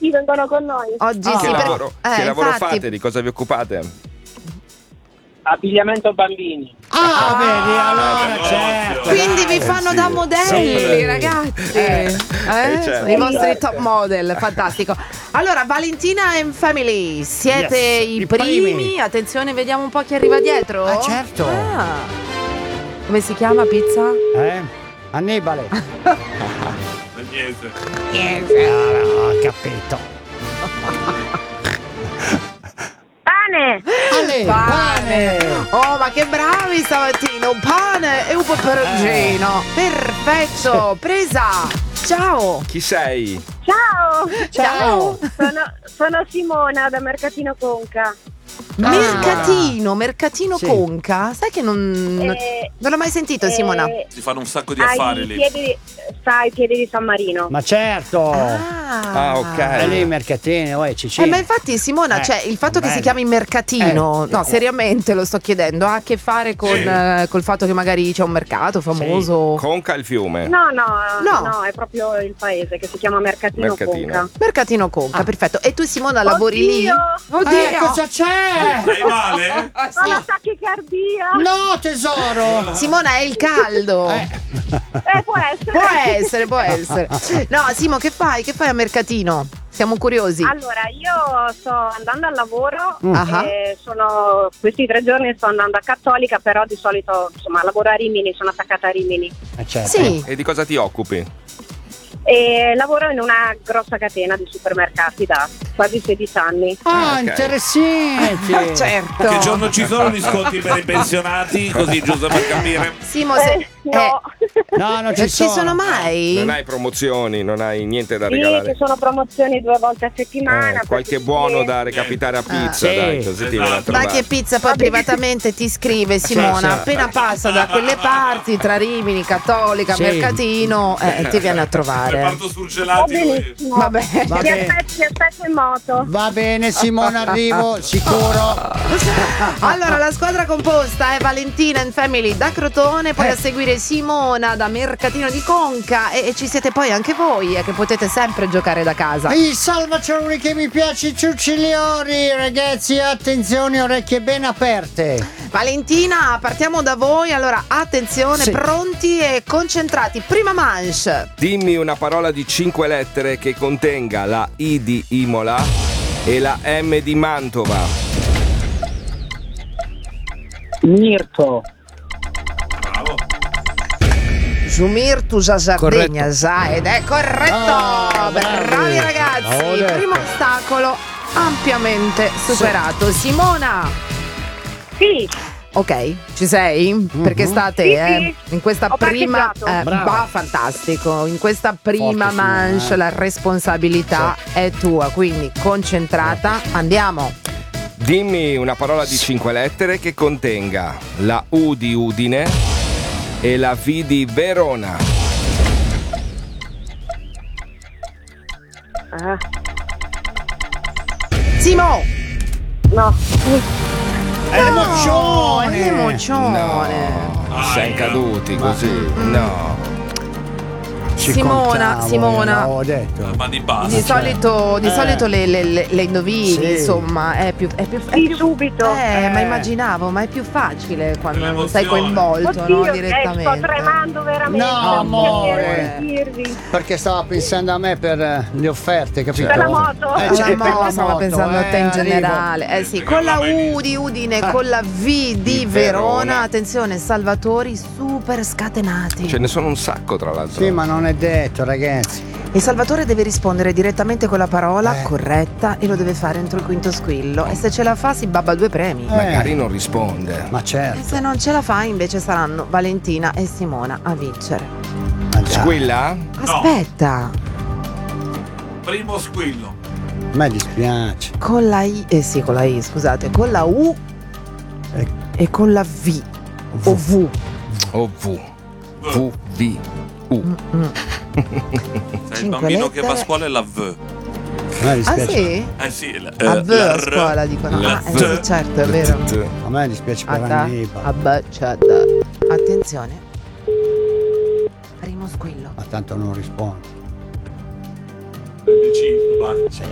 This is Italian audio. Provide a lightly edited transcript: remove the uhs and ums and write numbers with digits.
Sì, vengono con noi. Oggi Che sì, lavoro, che lavoro infatti. fate? Di cosa vi occupate? Abbigliamento bambini. Vedi, allora certo. Quindi vi fanno sì. da modelli, Sì. ragazzi. certo. I vostri top model, fantastico. Allora, Valentina and Family, siete Yes, i i primi. primi. Attenzione, vediamo un po' chi arriva dietro. Certo. Come si chiama pizza? Annibale. Niente. Ho capito. Pane! Pane. Oh, ma che bravi stamattina! Un pane e un peperoncino. Perfetto, presa. Ciao. Chi sei? Ciao! Ciao. Sono Simona da Mercatino Conca. Mercatino Sì. Conca. Sai che non l'ho mai sentito, Simona. Si fanno un sacco di affari lì. Sta ai piedi di San Marino. Ma certo. Ah, ok. È lì i mercatini, ci Ma infatti Simona, cioè il fatto che si bello. chiami mercatino, no, seriamente lo sto chiedendo, ha a che fare con col fatto che magari c'è un mercato famoso. Conca il fiume. No, No. è proprio il paese che si chiama Mercatino Conca. Mercatino Conca, perfetto. E tu Simona lavori lì? Oddio! Cosa c'è? Stai male? Ho la tachicardia! No, tesoro. Simona, è il caldo. Può essere. Può essere. No, Simo, che fai? Che fai a Mercatino? Siamo curiosi. Allora, io sto andando al lavoro, Ah. questi 3 giorni sto andando a Cattolica, però di solito insomma lavoro a Rimini, sono attaccata a Rimini. Certo. Sì. E di cosa ti occupi? E lavoro in una grossa catena di supermercati da quasi 16 anni. Ah, Ok. interessante. Certo. Che giorno ci sono gli sconti per i pensionati? Così giusto per capire. Simo, se... No. No, non ci sono mai? Non hai promozioni, non hai niente da Sì, regalare. ci sono promozioni 2 volte a settimana. Qualche perché buono da recapitare a pizza, sì. dai, così ti viene a Esatto. Ma trovare. che pizza poi privatamente ti scrive Simona, sì. appena passa da quelle parti tra Rimini, Cattolica, Sì. Mercatino, ti viene a trovare. Reparto Va surgelati. benissimo. Vabbè. Va Ti bene. aspetto in moto. Va bene, Simona, arrivo, sicuro. Allora, la squadra composta è Valentina and Family da Crotone, poi a seguire Simona da Mercatino di Conca e ci siete poi anche voi che potete sempre giocare da casa. Il salvacioni che mi piace ciuccigliori, ragazzi, attenzione, orecchie ben aperte. Valentina, partiamo da voi, allora attenzione, Sì. pronti e concentrati. Prima manche. Dimmi una parola di 5 lettere che contenga la I di Imola e la M di Mantova. Mirto. Bravo. Giumirtu Sardegna, ed è corretto. Ah, bravi. Bravi ragazzi, Avevo il detto. primo ostacolo ampiamente superato. Simona. Sì, Ok, ci sei? Perché state Sì, sì. in questa Ho prima parcheggiato. Brava. fantastico. In questa prima Forte, Simona, manche la responsabilità è tua, quindi concentrata. Andiamo. Dimmi una parola di 5 lettere che contenga la U di Udine e la V di Verona. Simo. no. È l'emozione. L'emozione. Siamo caduti così. No. Ci Simona, contavo, Simona. Ho detto. Ma di basta. Di solito le indovini, Sì. insomma, è più Sì, subito. ma immaginavo, ma è più facile quando non sei L'emozione. coinvolto, no, Oddio, direttamente. sto tremando veramente. No, non amore. piacere sentirvi. Perché stava pensando a me per le offerte, capito? Per la moto. Alla certo, per la moto, stavo moto, pensando a te in arrivo. generale. Eh sì, con la U di Udine, con la V di Verona. Verona. Attenzione, salvatori super scatenati. Ce ne sono un sacco, tra l'altro. Sì, ma non è detto, ragazzi. Il salvatore deve rispondere direttamente con la parola corretta e lo deve fare entro il quinto squillo. E se ce la fa si babba 2 premi. Magari non risponde. Ma E certo. se non ce la fa invece saranno Valentina e Simona a vincere. Ma già. Squilla? Aspetta, Primo squillo. A me dispiace. con la I, sì, con la I, scusate, con la U Eh. e con la V o V. O V. V, V, U. Sei il 5 bambino che va a lettere. scuola e la V. A me Ah dispiace. sì? Sì, A V a scuola dicono. Ah, sì, certo, è vero. A me dispiace per Atta, Annibale. abbacciata. Attenzione. Primo squillo. Ma tanto non risponde.